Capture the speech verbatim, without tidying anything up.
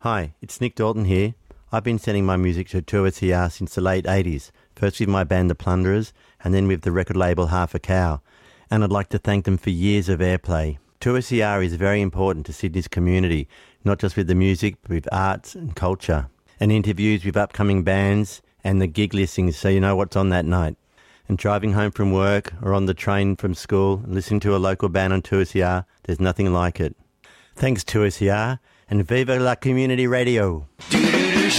Hi, it's Nick Dalton here. I've been sending my music to two S E R since the late eighties, first with my band The Plunderers and then with the record label Half a Cow, and I'd like to thank them for years of airplay. two S E R is very important to Sydney's community, not just with the music, but with arts and culture, and interviews with upcoming bands and the gig listings so you know what's on that night. And driving home from work or on the train from school and listening to a local band on two S E R, there's nothing like it. Thanks two S E R, and Viva la Community Radio.